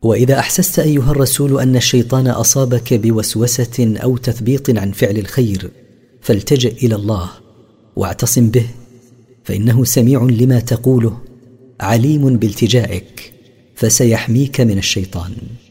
وإذا أحسست أيها الرسول أن الشيطان أصابك بوسوسة أو تثبيط عن فعل الخير فالتجئ إلى الله واعتصم به، فإنه سميع لما تقوله عليم بالتجائك، فسيحميك من الشيطان.